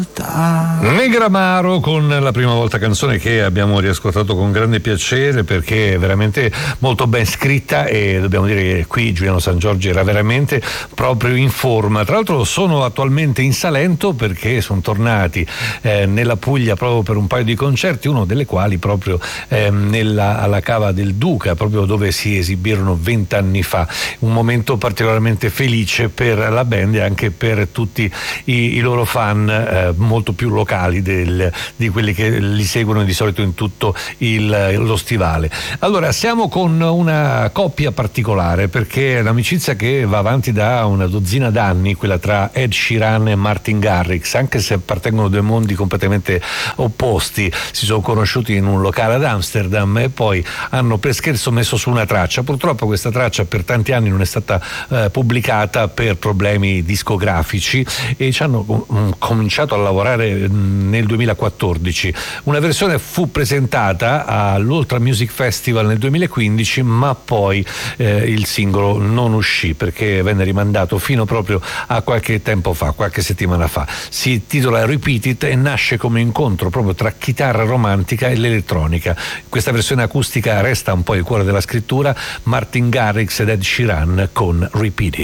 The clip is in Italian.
Negramaro con la prima volta, canzone che abbiamo riascoltato con grande piacere perché è veramente molto ben scritta e dobbiamo dire che qui Giuliano Sangiorgi era veramente proprio in forma. Tra l'altro sono attualmente in Salento perché sono tornati nella Puglia proprio per un paio di concerti, uno delle quali proprio alla Cava del Duca, proprio dove si esibirono 20 anni fa. Un momento particolarmente felice per la band e anche per tutti i loro fan molto più locali di quelli che li seguono di solito in tutto lo stivale. Allora siamo con una coppia particolare perché è un'amicizia che va avanti da una dozzina d'anni, quella tra Ed Sheeran e Martin Garrix, anche se appartengono a due mondi completamente opposti. Si sono conosciuti in un locale ad Amsterdam e poi hanno per scherzo messo su una traccia. Purtroppo questa traccia per tanti anni non è stata pubblicata per problemi discografici e ci hanno cominciato a lavorare nel 2014. Una versione fu presentata all'Ultra Music Festival nel 2015, ma poi il singolo non uscì perché venne rimandato fino proprio a qualche tempo fa, qualche settimana fa. Si intitola Repeat It e nasce come incontro proprio tra chitarra romantica e l'elettronica. Questa versione acustica resta un po' il cuore della scrittura. Martin Garrix ed Ed Sheeran con Repeat It.